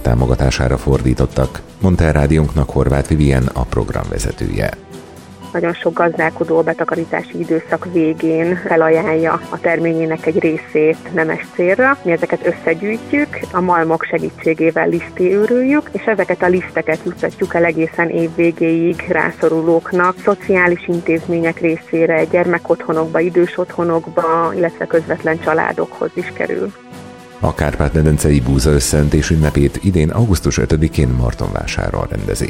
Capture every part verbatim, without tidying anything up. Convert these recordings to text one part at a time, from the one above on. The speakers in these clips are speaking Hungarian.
támogatására fordítottak, mondta el rádiónknak Horváth Vivien, a programvezetője. Nagyon sok gazdálkodó a betakarítási időszak végén felajánlja a terményének egy részét nemes célra. Mi ezeket összegyűjtjük, a malmok segítségével lisztőrüljük, és ezeket a liszteket juttatjuk el egészen év végéig rászorulóknak, szociális intézmények részére, gyermekotthonokba, idős otthonokba, illetve közvetlen családokhoz is kerül. A Kárpát-medencei búza összeöntés ünnepét idén augusztus ötödikén Martonvásáron rendezik.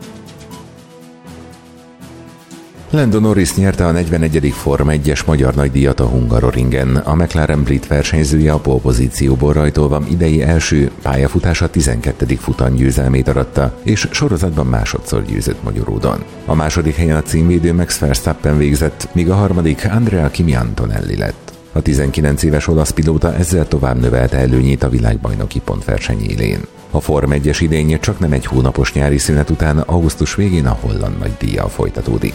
Lando Norris nyerte a negyvenegyedik Forma egyes magyar nagydíjat a Hungaroringen. A McLaren brit versenyzője a pole-pozícióból rajtolva idei első pályafutása tizenkettedik futam győzelmét aratta, és sorozatban másodszor győzött Magyaródon. A második helyen a címvédő Max Verstappen végzett, míg a harmadik Andrea Kimi Antonelli lett. A tizenkilenc éves olasz pilóta ezzel tovább növelte előnyét a világbajnoki pontverseny élén. A Forma egyes idénye csak nem egy hónapos nyári szünet után augusztus végén a holland nagydíjjal folytatódik.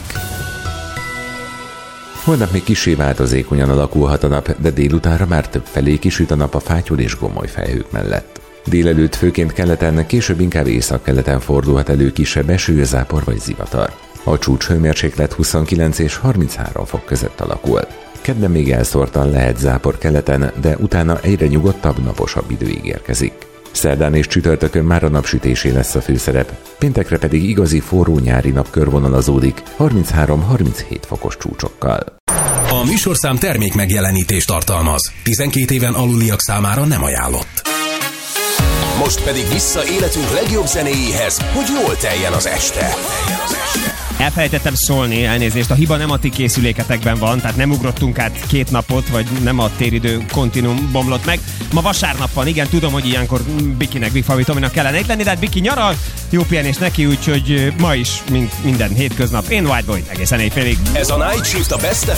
Holnap még kissé változékonyan alakulhat a nap, de délutánra már többfelé kisüt a nap a fátyol és gomoly felhők mellett. Délelőtt főként keleten, később inkább északkeleten fordulhat elő kisebb eső, zápor vagy zivatar. A csúcshőmérséklet huszonkilenc és harminchárom fok között alakul. Kedden még elszórtan lehet zápor keleten, de utána egyre nyugodtabb, naposabb idő ígérkezik. Szerdán és csütörtökön már a napsütésé lesz a főszerep, péntekre pedig igazi forró nyári nap körvonalazódik, harminchárom-harminchét fokos csúcsokkal. A műsorszám termék megjelenítést tartalmaz. tizenkét éven aluliak számára nem ajánlott. Most pedig vissza életünk legjobb zenéjéhez, hogy jól teljen az este. Elfelejtettem szólni, elnézést, a hiba nem a ti készüléketekben van, tehát nem ugrottunk át két napot, vagy nem a téridő kontinum bomlott meg. Ma vasárnap van, igen, tudom, hogy ilyenkor Bikinek, Big Fami Tominak kellene itt lenni, de hát Biki nyaral, jó pihenés neki, úgyhogy ma is, mint minden hétköznap, én White Boy, egészen éjfélig. Ez a Night Shift a Best ef